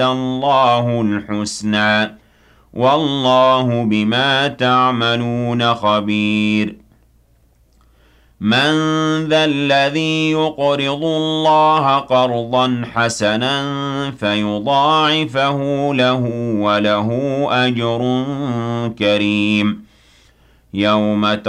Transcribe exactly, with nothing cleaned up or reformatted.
اللَّهُ الْحُسْنَىٰ ۚ وَاللَّهُ بِمَا تَعْمَلُونَ خَبِيرٌ مَّن ذَا الَّذِي يُقْرِضُ اللَّهَ قَرْضًا حَسَنًا فَيُضَاعِفَهُ لَهُ وَلَهُ أَجْرٌ كَرِيمٌ يَوْمَ